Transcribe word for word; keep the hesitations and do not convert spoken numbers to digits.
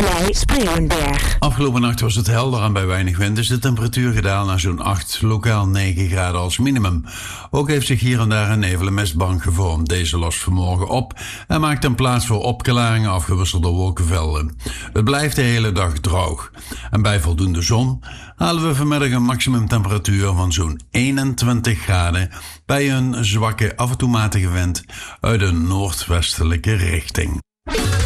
Vallei, Spreeuwenberg. Afgelopen nacht was het helder en bij weinig wind is de temperatuur gedaald naar zo'n acht, lokaal negen graden als minimum. Ook heeft zich hier en daar een nevel- en mistbank gevormd. Deze lost vanmorgen op en maakt in plaats voor opklaringen afgewisseld door wolkenvelden. Het blijft de hele dag droog. En bij voldoende zon halen we vanmiddag een maximumtemperatuur van zo'n eenentwintig graden bij een zwakke, af en toe matige wind uit een noordwestelijke richting.